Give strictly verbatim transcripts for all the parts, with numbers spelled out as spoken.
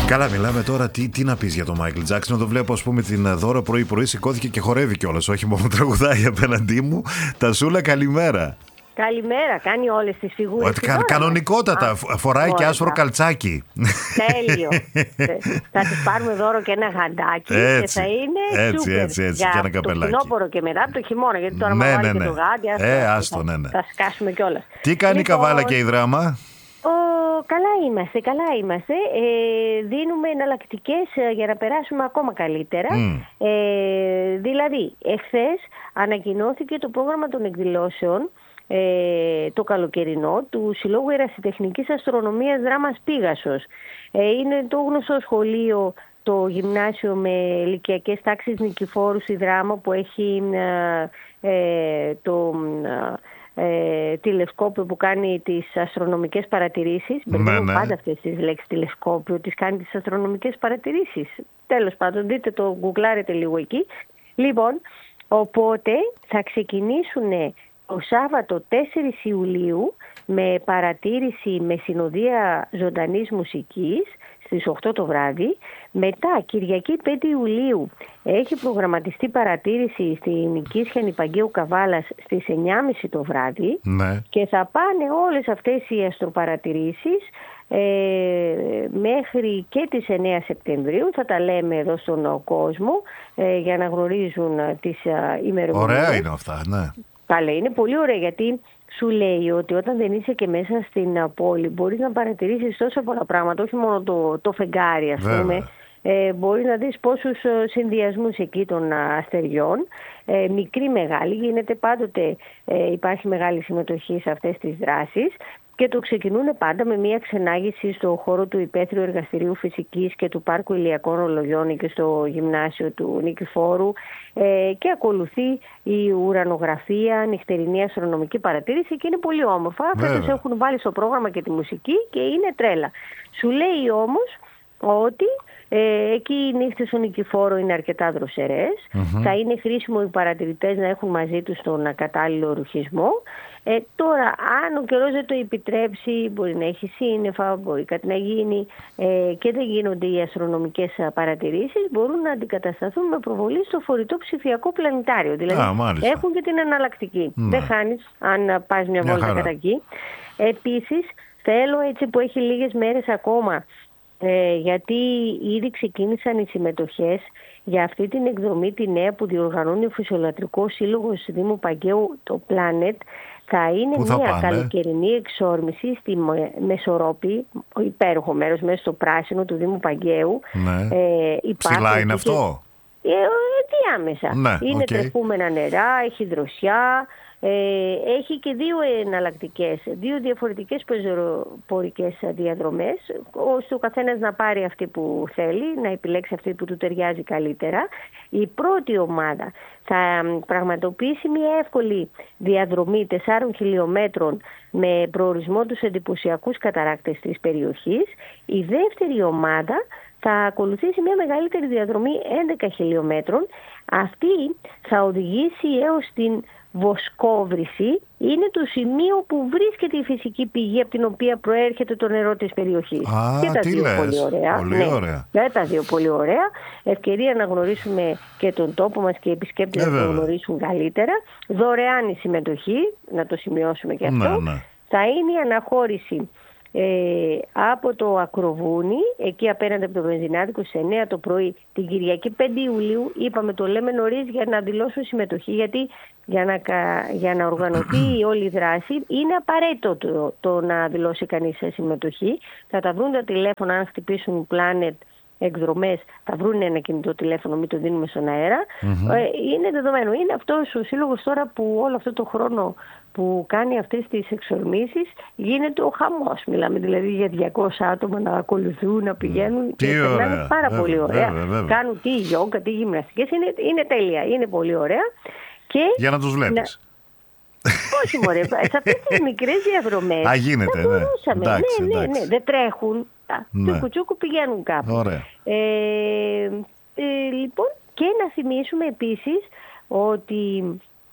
Καλά, μιλάμε τώρα. Τι, τι να πεις για τον Μάικλ Τζάκσον. Το βλέπω, ας πούμε, την Δώρα πρωί-πρωί σηκώθηκε και χορεύει κιόλας. Όχι μόνο τραγουδάει απέναντί μου. Τασούλα, καλημέρα. Καλημέρα, κάνει όλες τις φιγούρες. Κα, κανονικότατα, Α, φοράει και άσπρο καλτσάκι. Τέλειο. Θα της πάρουμε δώρο και ένα γαντάκι έτσι, και θα είναι έτσι, σούπερ έτσι, έτσι, για και ένα καπελάκι. το φθινόπωρο και μετά από το χειμώνα, γιατί τώρα ναι, μου βάλει ναι, και ναι. το γάντι, ε, θα, άστο, ναι, ναι. θα σκάσουμε κιόλας. Τι κάνει λοιπόν, η Καβάλα και η Δράμα? Ο, καλά είμαστε, καλά είμαστε. Ε, δίνουμε εναλλακτικές για να περάσουμε ακόμα καλύτερα. Mm. Ε, δηλαδή, εχθές ανακοινώθηκε το πρόγραμμα των εκδηλώσεων, ε, το καλοκαιρινό, του Συλλόγου Ερασιτεχνικής Αστρονομίας Δράμας Πήγασος. Ε, είναι το γνωστό σχολείο, το γυμνάσιο με ηλικιακές τάξεις Νικηφόρου στη Δράμα, που έχει ε, ε, το... Ε, τηλεσκόπιο που κάνει τις αστρονομικές παρατηρήσεις. Μπερδεύω ναι, ναι. πάντα αυτές τις λέξεις, τηλεσκόπιο, τις κάνει τις αστρονομικές παρατηρήσεις. Τέλος πάντων, δείτε το, γκουγκλάρετε λίγο εκεί. Λοιπόν, οπότε θα ξεκινήσουν το Σάββατο τέσσερις Ιουλίου με παρατήρηση με συνοδεία ζωντανής μουσικής στις οκτώ το βράδυ. Μετά, Κυριακή πέντε Ιουλίου, έχει προγραμματιστεί παρατήρηση στην Οικίσια Νηπαγγέου Καβάλας στις εννιά και μισή το βράδυ. Ναι. Και θα πάνε όλες αυτές οι αστροπαρατηρήσεις ε, μέχρι και τις εννέα Σεπτεμβρίου. Θα τα λέμε εδώ στον κόσμο ε, για να γνωρίζουν τις ε, ημερομηνίες. Ωραία είναι αυτά, ναι. Καλά, είναι πολύ ωραία, γιατί σου λέει ότι όταν δεν είσαι και μέσα στην πόλη μπορείς να παρατηρήσεις τόσα πολλά πράγματα, όχι μόνο το, το φεγγάρι, ας πούμε. Ε, μπορεί να δεις πόσους συνδυασμούς εκεί των αστεριών, ε, μικρή μεγάλη, γίνεται πάντοτε, ε, υπάρχει μεγάλη συμμετοχή σε αυτές τις δράσεις. Και το ξεκινούν πάντα με μια ξενάγηση στο χώρο του Υπαίθριου Εργαστηρίου Φυσικής και του Πάρκου Ηλιακών Ολογιών και στο γυμνάσιο του Νικηφόρου, ε, και ακολουθεί η ουρανογραφία, νυχτερινή αστρονομική παρατήρηση και είναι πολύ όμορφα. Φέτος έχουν βάλει στο πρόγραμμα και τη μουσική και είναι τρέλα. Σου λέει όμως ότι ε, εκεί οι νύχτες στο Νικηφόρο είναι αρκετά δροσερές. Mm-hmm. Θα είναι χρήσιμο οι παρατηρητές να έχουν μαζί τους τον κατάλληλο ρουχισμό. Ε, τώρα, αν ο καιρός δεν το επιτρέψει, μπορεί να έχει σύννεφα, μπορεί κάτι να γίνει ε, και δεν γίνονται οι αστρονομικές παρατηρήσεις, μπορούν να αντικατασταθούν με προβολή στο φορητό ψηφιακό πλανητάριο. Δηλαδή, Α, έχουν και την εναλλακτική. Ναι. Δεν χάνεις αν πας μια βόλτα κατά εκεί. Επίσης, θέλω, έτσι που έχει λίγες μέρες ακόμα, ε, γιατί ήδη ξεκίνησαν οι συμμετοχές για αυτή την εκδρομή τη νέα που διοργανώνει ο Φυσιολατρικός Σύλλογος Δήμου Παγκαίου, το Planet. Θα είναι Πού θα μια πάνε? καλοκαιρινή εξόρμηση στη Μεσορόπη, υπέροχο μέρος, μέσα στο πράσινο του Δήμου Παγκαίου. Ναι. Ε, Ψηλά είναι αυτό? Ε, διάμεσα. Ναι, είναι okay. τρεχούμενα νερά, έχει δροσιά. Ε, έχει και δύο εναλλακτικές, δύο διαφορετικές πεζοπορικές διαδρομές, ώστε ο καθένας να πάρει αυτή που θέλει, να επιλέξει αυτή που του ταιριάζει καλύτερα. Η πρώτη ομάδα θα πραγματοποιήσει μια εύκολη διαδρομή τεσσάρων χιλιόμετρων με προορισμό τους εντυπωσιακούς καταράκτες της περιοχής. Η δεύτερη ομάδα θα ακολουθήσει μια μεγαλύτερη διαδρομή έντεκα χιλιόμετρων. Αυτή θα οδηγήσει έως την Βοσκόβρηση, είναι το σημείο που βρίσκεται η φυσική πηγή από την οποία προέρχεται το νερό της περιοχής. Α, και τα τι δύο λες. πολύ ωραία. Πολύ ναι, ωραία. Και τα δύο πολύ ωραία. Ευκαιρία να γνωρίσουμε και τον τόπο μας και οι επισκέπτες ε, να τον γνωρίσουν καλύτερα. Δωρεάν η συμμετοχή, να το σημειώσουμε και αυτό. Ναι, ναι. Θα είναι η αναχώρηση Ε, από το Ακροβούνι, εκεί απέναντι από το Βενζινάδικο, στις εννέα το πρωί την Κυριακή πέντε Ιουλίου. Είπαμε, το λέμε νωρίς για να δηλώσουν συμμετοχή, γιατί για να, για να οργανωθεί όλη η δράση είναι απαραίτητο το, το να δηλώσει κανείς συμμετοχή. Θα τα βρουν τα τηλέφωνα, αν χτυπήσουν Planet εκδρομές, θα βρουν ένα κινητό τηλέφωνο, μην το δίνουμε στον αέρα. Mm-hmm. Ε, είναι δεδομένο. Είναι αυτός ο σύλλογος τώρα που όλο αυτό το χρόνο που κάνει αυτές τις εξορμήσεις γίνεται ο χαμός. Μιλάμε δηλαδή για διακόσια άτομα να ακολουθούν, να πηγαίνουν. Τι και ωραία. πάρα βέβαια, πολύ ωραία. Βέβαια, βέβαια. Κάνουν τι γιόγκα, τι γυμναστικές. Είναι, είναι τέλεια. Είναι πολύ ωραία. Και για να τους βλέπεις. Να... Όχι μωρέ, σε αυτές τις μικρές διαδρομές Α, γίνεται, ναι. Εντάξει, ναι, ναι, εντάξει. ναι, δεν τρέχουν. Ναι. Τσούκου τσούκου πηγαίνουν κάπου. Ωραία. Ε, ε, λοιπόν, και να θυμίσουμε επίσης ότι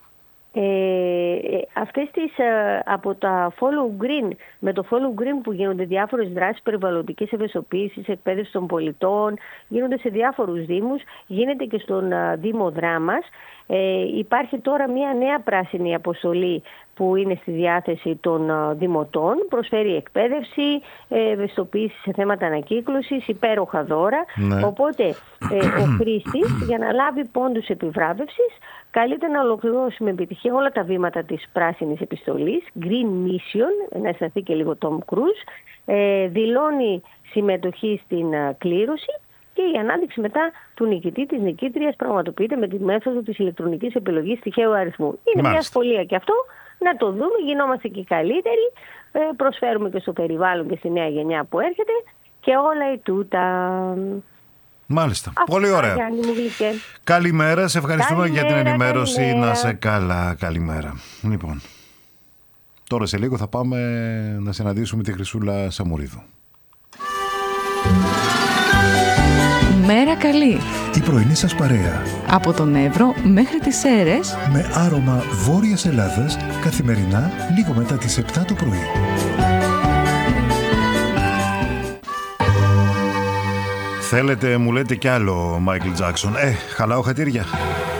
Ε, αυτές τις, ε, από τα follow green, με το follow green που γίνονται διάφορες δράσεις περιβαλλοντικής ευαισθητοποίησης, εκπαίδευση των πολιτών, γίνονται σε διάφορους δήμους, γίνεται και στον ε, Δήμο Δράμας. Ε, υπάρχει τώρα μια νέα πράσινη αποστολή που είναι στη διάθεση των ε, δημοτών, προσφέρει εκπαίδευση, ε, ευαισθητοποίηση σε θέματα ανακύκλωσης, υπέροχα δώρα. Ναι. Οπότε ε, ο χρήστης για να λάβει πόντους επιβράβευσης καλείται να ολοκληρώσει με επιτυχία όλα τα βήματα της πράσινης επιστολής, Green Mission, να αισθανθεί και λίγο Tom Cruise, ε, δηλώνει συμμετοχή στην α, κλήρωση και η ανάδειξη μετά του νικητή της νικήτριας πραγματοποιείται με τη μέθοδο της ηλεκτρονικής επιλογής τυχαίου αριθμού. Είναι Μάλιστα. μια σχολεία και αυτό, να το δούμε, γινόμαστε και καλύτεροι, ε, προσφέρουμε και στο περιβάλλον και στη νέα γενιά που έρχεται και όλα η τούτα. Μάλιστα. Αυτά, πολύ ωραία. Καλημέρα. Σε ευχαριστούμε καλημέρα, για την ενημέρωση. Καλημέρα. Να σε καλά. Καλημέρα. Λοιπόν, τώρα σε λίγο θα πάμε να συναντήσουμε τη Χρυσούλα Σαμουρίδου. Μέρα καλή. Η πρωινή σας παρέα. Από τον Εύρο μέχρι τις Σέρρες. Με άρωμα Βόρειας Ελλάδας καθημερινά λίγο μετά τις επτά το πρωί. Θέλετε, μου λέτε κι άλλο, Μάικλ Τζάκσον. Ε, χαλάω χατήρια.